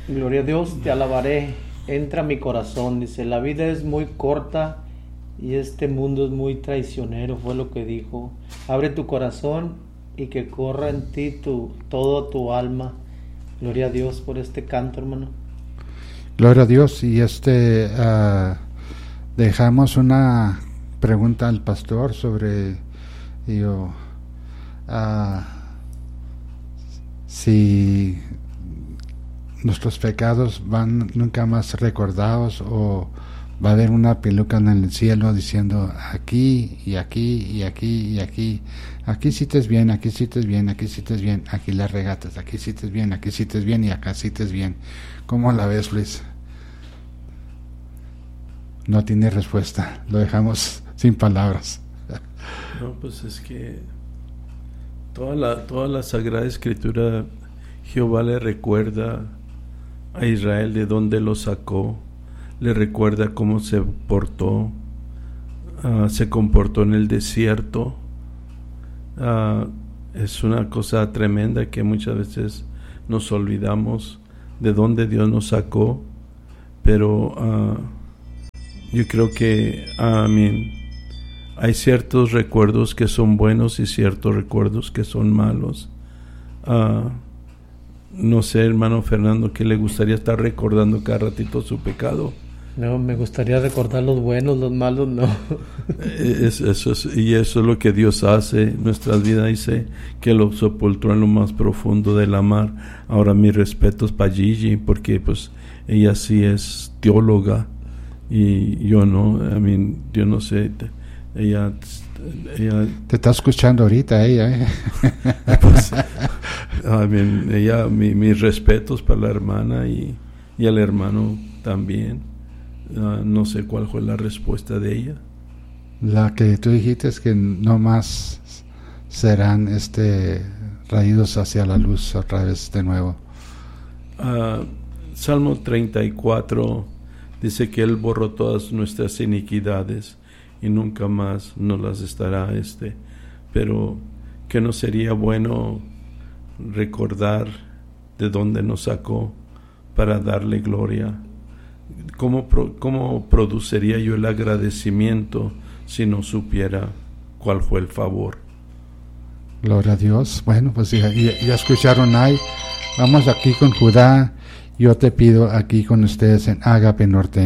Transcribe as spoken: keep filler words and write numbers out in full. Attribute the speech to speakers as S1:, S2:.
S1: Gloria a Dios, te alabaré, entra a mi corazón. Dice, la vida es muy corta y este mundo es muy traicionero, fue lo que dijo. Abre tu corazón y que corra en ti tu, todo tu alma. Gloria a Dios por este canto, hermano.
S2: Gloria a Dios. Y este uh, dejamos una pregunta al pastor sobre digo, uh, si nuestros pecados van nunca más recordados, o va a haber una peluca en el cielo diciendo aquí y aquí y aquí y aquí, aquí hiciste bien, aquí hiciste bien, aquí hiciste bien, aquí las regatas, aquí hiciste bien, aquí hiciste bien y acá hiciste bien. ¿Cómo la ves, Luis? No tiene respuesta, lo dejamos sin palabras.
S3: No, pues es que toda la, toda la Sagrada Escritura, Jehová le recuerda a Israel de dónde lo sacó, le recuerda cómo se portó, uh, se comportó en el desierto. Uh, es una cosa tremenda que muchas veces nos olvidamos de dónde Dios nos sacó, pero uh, yo creo que I mean, hay ciertos recuerdos que son buenos y ciertos recuerdos que son malos. Uh, no sé, hermano Fernando, ¿qué le gustaría estar recordando cada ratito su pecado?
S1: No, me gustaría recordar los buenos, los malos no.
S3: Es, eso es, y eso es lo que Dios hace. Nuestras vidas dice que lo sepultó en lo más profundo de la mar. Ahora mis respetos para Gigi, porque pues ella sí es teóloga y yo no. I mean, yo no sé, ella, ella
S2: te está escuchando ahorita ella, ¿eh?
S3: Pues, I mean, ella, mi, mis respetos para la hermana y, y al hermano también. Uh, no sé cuál fue la respuesta de ella.
S2: La que tú dijiste es que no más serán este traídos hacia la luz otra vez de nuevo.
S3: Uh, Salmo treinta y cuatro dice que Él borró todas nuestras iniquidades y nunca más nos las estará este. Pero que no sería bueno recordar de dónde nos sacó para darle gloria. ¿Cómo, pro, ¿Cómo produciría yo el agradecimiento si no supiera cuál fue el favor?
S2: Gloria a Dios. Bueno, pues ya, ya escucharon ahí. Vamos aquí con Judá. Yo te pido aquí con ustedes en Ágape Norteño.